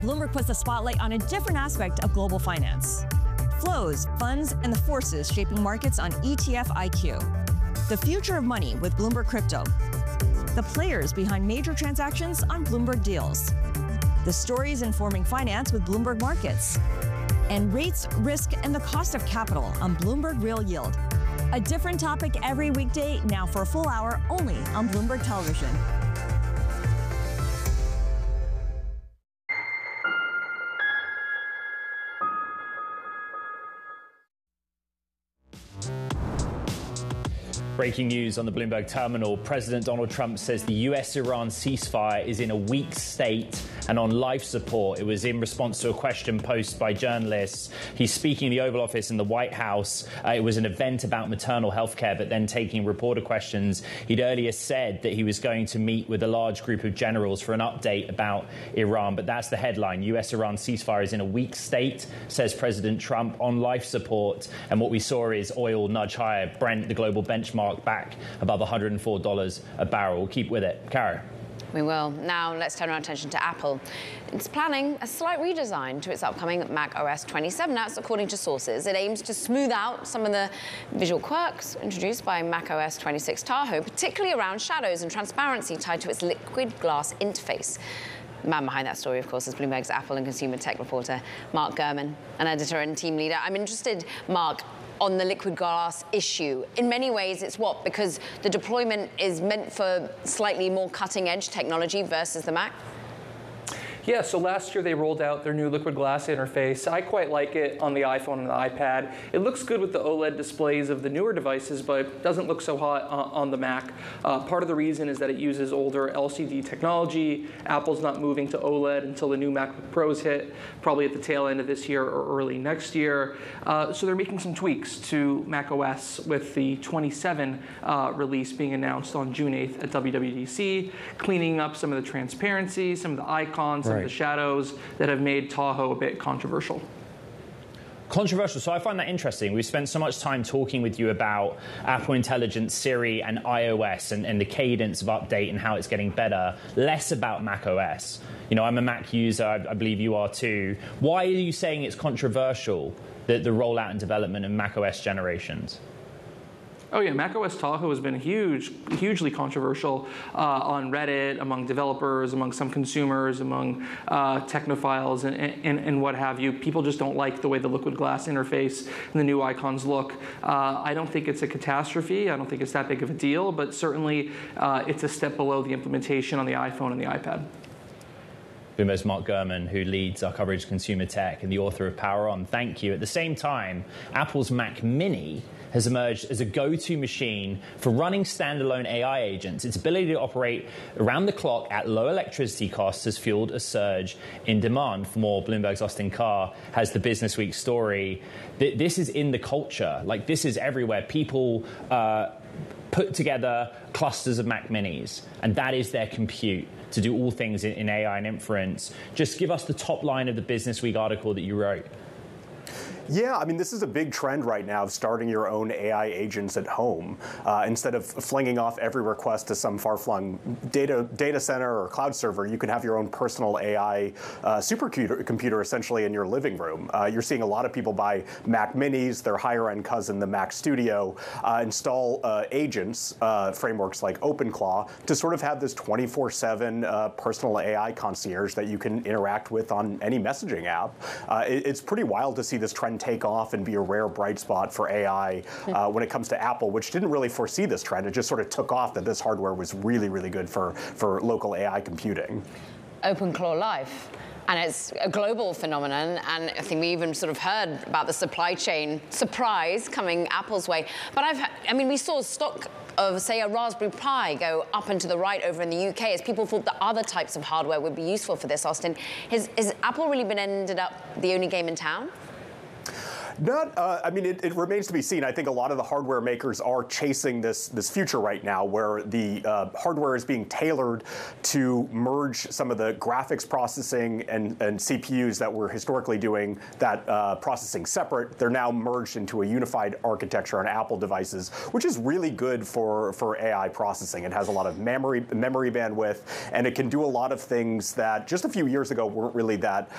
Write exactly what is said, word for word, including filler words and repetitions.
Bloomberg puts the spotlight on a different aspect of global finance. Flows, funds, and the forces shaping markets on E T F I Q. The future of money with Bloomberg Crypto. The players behind major transactions on Bloomberg Deals. The stories informing finance with Bloomberg Markets. And rates, risk, and the cost of capital on Bloomberg Real Yield. A different topic every weekday, now for a full hour only on Bloomberg Television. Breaking news on the Bloomberg terminal. President Donald Trump says the U S Iran ceasefire is in a weak state and on life support. It was in response to a question posed by journalists. He's speaking in the Oval Office in the White House. Uh, it was an event about maternal health care, but then taking reporter questions. He'd earlier said that he was going to meet with a large group of generals for an update about Iran. But that's the headline. U S Iran ceasefire is in a weak state, says President Trump, on life support. And what we saw is oil nudge higher. Brent, the global benchmark, back above one hundred four dollars a barrel. We'll keep with it. Kara. We will. Now let's turn our attention to Apple. It's planning a slight redesign to its upcoming Mac O S twenty-seven. That's according to sources. It aims to smooth out some of the visual quirks introduced by Mac O S twenty-six Tahoe, particularly around shadows and transparency tied to its liquid glass interface. The man behind that story, of course, is Bloomberg's Apple and consumer tech reporter, Mark Gurman, an editor and team leader. I'm interested, Mark, on the liquid glass issue. In many ways, it's what? Because the deployment is meant for slightly more cutting-edge technology versus the Mac? Yeah, so last year they rolled out their new liquid glass interface. I quite like it on the iPhone and the iPad. It looks good with the OLED displays of the newer devices, but doesn't look so hot on the Mac. Uh, part of the reason is that it uses older L C D technology. Apple's not moving to OLED until the new MacBook Pros hit, probably at the tail end of this year or early next year. Uh, so they're making some tweaks to macOS with the twenty-seven uh, release being announced on June eighth at W W D C, cleaning up some of the transparency, some of the icons, some of the shadows that have made Tahoe a bit controversial. Controversial. So I find that interesting. We've spent so much time talking with you about Apple Intelligence, Siri, and iOS, and, and the cadence of update and how it's getting better. Less about macOS. You know, I'm a Mac user. I, I believe you are too. Why are you saying it's controversial, the, the rollout and development of macOS generations? Oh yeah, macOS Tahoe has been huge, hugely controversial uh, on Reddit, among developers, among some consumers, among uh, technophiles, and, and, and what have you. People just don't like the way the liquid glass interface and the new icons look. Uh, I don't think it's a catastrophe. I don't think it's that big of a deal, but certainly uh, it's a step below the implementation on the iPhone and the iPad. Bloomberg's Mark Gurman, who leads our coverage of consumer tech and the author of Power On. Thank you. At the same time, Apple's Mac Mini has emerged as a go-to machine for running standalone A I agents. Its ability to operate around the clock at low electricity costs has fueled a surge in demand. For more, Bloomberg's Austin Carr has the Business Week story. This is in the culture. Like, this is everywhere. People uh, put together clusters of Mac Minis, and that is their compute to do all things in, in A I and inference. Just give us the top line of the Business Week article that you wrote. Yeah, I mean, this is a big trend right now of starting your own A I agents at home. Uh, instead of flinging off every request to some far-flung data data center or cloud server, you can have your own personal A I uh, supercomputer computer essentially in your living room. Uh, you're seeing a lot of people buy Mac Minis, their higher-end cousin, the Mac Studio, uh, install uh, agents, uh, frameworks like OpenClaw, to sort of have this twenty-four seven uh, personal A I concierge that you can interact with on any messaging app. Uh, it, it's pretty wild to see this trend take off and be a rare bright spot for A I uh, when it comes to Apple, which didn't really foresee this trend. It just sort of took off that this hardware was really, really good for, for local A I computing. OpenClaw Live. And it's a global phenomenon, and I think we even sort of heard about the supply chain surprise coming Apple's way. But I've, I mean, we saw stock of, say, a Raspberry Pi go up and to the right over in the U K as people thought that other types of hardware would be useful for this. Austin, has, has Apple really been ended up the only game in town? Not, uh, I mean, it, it remains to be seen. I think a lot of the hardware makers are chasing this this future right now, where the uh, hardware is being tailored to merge some of the graphics processing and, and C P Us that were historically doing that uh, processing separate. They're now merged into a unified architecture on Apple devices, which is really good for for A I processing. It has a lot of memory memory bandwidth, and it can do a lot of things that just a few years ago weren't really that